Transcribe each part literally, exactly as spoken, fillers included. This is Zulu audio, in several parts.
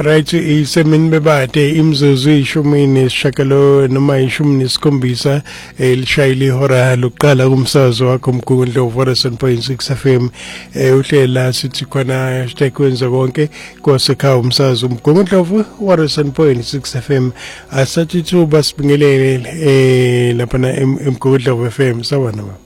Right, isemini bebade imzuzu ishumi nesishakalo noma ishumi nesikhombisa elishayile ihora lokuqala kumsakazo wakho Mgungundlovu one oh seven point six F M. eh uhlela sithi khona hashtag kwenza konke kwasekhaya umsakazo Mgungundlovu one oh seven point six F M. Asathi thuba sibingelele eh lapha na eMgungundlovu F M sawana baba.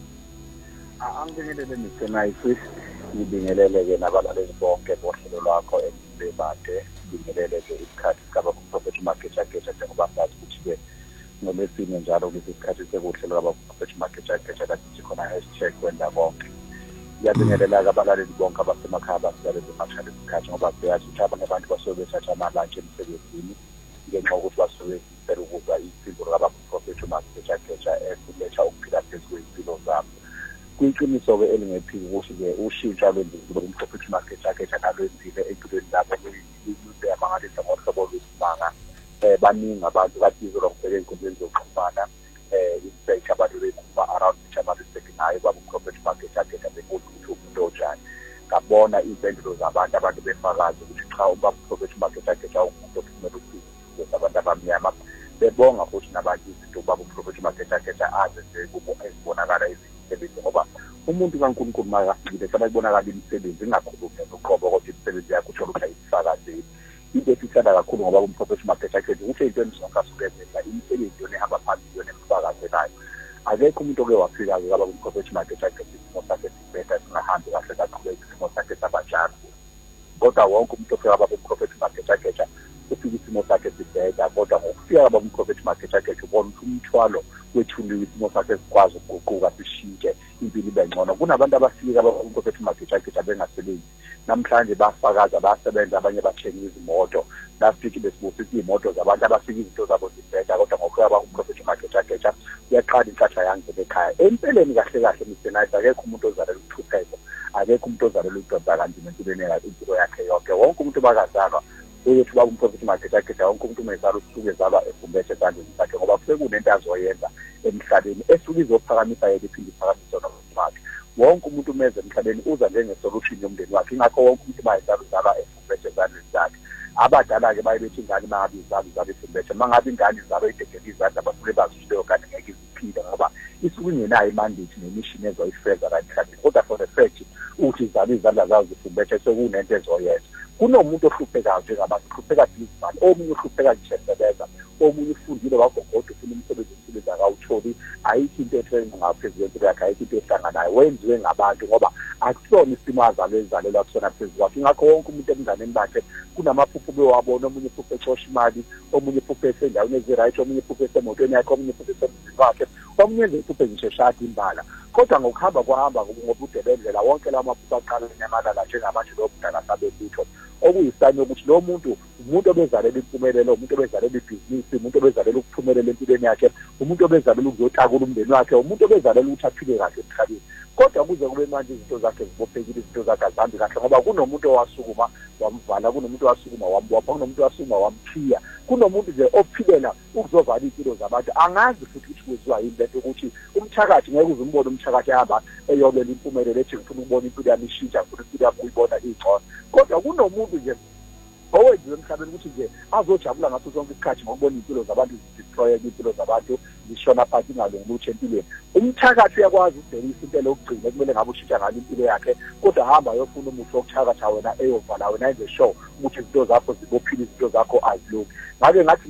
Angibingelele nisenayisi ngibingelele ke nabalaleli bonke bohlelo lwakho bebade ngibingelele ke isikhathi sikaba kuProfessor Mageja Geja njengoba sazi ukuthi ke ngolesine njalo ngesikhathi sekuhlelo laba kuProfessor Mageja Geja lathi khona hashtag kwenza konke. Ngiyabingelela ke abalaleli bonke abasemakhaya basebenza emashaya isikhathi ngoba siyazi ukuthi abantu abantu basuke bethatha amalunch emsebenzini ngenxa yokuthi basuke bela ukuzwa impilo laba kuProfessor Mageja Geja esiletha ukuphila phezulu kwempilo zabo. Kwiqiniso ke elingephiki ukuthi ke ushintsha lwendlu kumProfessor Mageja Geja nalwenzile empilweni labo kuyinto yamangalisa ngohlobo lwesimanga. eh baningi abantu bathizo lokubheka inkundleni zokuxhumana eh insight abantu bekhuluma around each other nayo babuProfessor Mageja Geja bekuthi umuntu onjani. Ngabona impendulo zabantu abantu befakaza ukuthi cha ubaProfessor Mageja Geja umuntu ophumela ukuphila abantu abamnyama bebonga futhi nabantu izinto babuProfessor Mageja Geja azenze kubo ezibonakala izinto ngoba umuntu kaNkulunkulu makafikile sababonakala imisebenzi ingakhulumi noqobo kodwa imisebenzi yakho uthola ukuthi ayifakaze. Into esithanda kakhulu ngoba uProfessor Mageja Geja uthe into emsonka sukezela imisebenzi yona ehamba phambili yona emfakazelayo. Akekho umuntu oke wafika ke ngaba uProfessor Mageja Geja isimo sakhe sibheka singahambi kahle kakhulu isimo sakhe sabanjalo. Kodwa wonke umuntu ofika ngaba uProfessor Mageja Geja ufika isimo sakhe sibheka kodwa ngokufika ngaba uProfessor Mageja Geja ubona ukuthi umthwalo wethuliwe isimo sakhe sikwazi ukuguquka sishintshe impilo ibe ngcono. Kunabantu abafika ngaba uProfessor Mageja Geja bengasebenzi namhlanje bafakaza basebenza abanye bathenga izimoto lafiki besibusisa imoto zabantu abafika izinto zabo zibheda kodwa ngokuya uProfessor Mageja Geja uyaqala inhlatha yange ekhaya. Empeleni kahle kahle misenayisa akekho umuntu ozalela ukuthutheka, akekho umuntu ozalela ukudoda kanti empilweni yakhe impilo yakhe yonke. Wonke umuntu bakazalwa uyethu baba uProfessor Mageja Geja wonke umuntu umezalo usuke zalwa efumbethe ezandleni zakhe ngoba sekunento azoyenza emhlabeni esuke izophakamisa yena iphinde iphakamise nomndeni wakhe. Wonke umuntu umeze emhlabeni uza njengesolution yomndeni wakhe. Ingakho wonke umuntu bayizalwa zalwa efumbethe ezandleni zakhe. Abadala ke bayibethi ingane mangabe izalo zabo efumbethe mangabe ingane izalo idegela izandla basuke bazishileyo kanti ngeke iziphile ngoba isuke ingenayo imandate nemishini ezoyifeza la emhlabeni. Kodwa for the fact ukuthi izalo izandla zazo zifumbethe sekunento ezoyenza. Kunomuntu ohluphekayo njengabantu uhlupheka phezulu, omunye uhlupheka ngishesebenza, omunye ufundile wagogoda ufuna umsebenzi umsebenzi akawutholi. Ayikho into ethenga ngaphezulu empilo yakhe, ayikho into ehlanganayo wenziwe ngabantu ngoba akusona isimo azalo ezalelwa kusona phezulu kwakhe. Ingakho wonke umuntu emnganeni bakhe kunamaphupho bewabona, omunye uphuphe exosha imali, omunye uphuphe esendaweni eziright, omunye uphuphe esemotweni yakhe, omunye uphuphe esemzini wakhe, omunye nje uphuphe ngisho shada imbala. Kodwa ngokuhamba kwahamba ngoba udebendlela wonke lawo maphupho aqala enyamalala njengamanje lobudala sabelutho okuyisani ukuthi lo muntu umuntu obezalela impumelelo, umuntu obezalela ibhizinisi, umuntu obezalela ukuphumelela empilweni yakhe, umuntu obezalela ukuzotakula umndeni wakhe, umuntu obezalela ukuthi aphile kahle emhlabeni. Kodwa kuze kube manje izinto zakhe zibophekile, izinto zakhe azihambi kahle ngoba kunomuntu owasukuma wamvala, kunomuntu owasukuma wambopha, kunomuntu owasukuma wamthiya, kunomuntu nje ophilela ukuzovala impilo zabantu. Angazi futhi ukuthi kwenziwa yini lento ukuthi umthakathi ngeke uze umbone umthakathi ehamba eyobela impumelelo ethi ngifuna ukubona impilo yami ishintsha, ngifuna impilo yami uyibona ingcono. Kodwa kunomuntu nje owenziwe emhlabeni ukuthi nje azojabula ngaso sonke isikhathi ngokubona impilo zabantu zidestroye, impilo zabantu zishona phansi ingalungi lutho empilweni. Umthakathi uyakwazi ukubhekisa impilo yokugcina kumele ngabe ushintsha ngalo impilo yakhe, kodwa hamba yofuna umuthi wokuthakatha wena eyovala wena enze show ukuthi izinto zakho zibophile, izinto zakho azilungi. Ngabe ngathi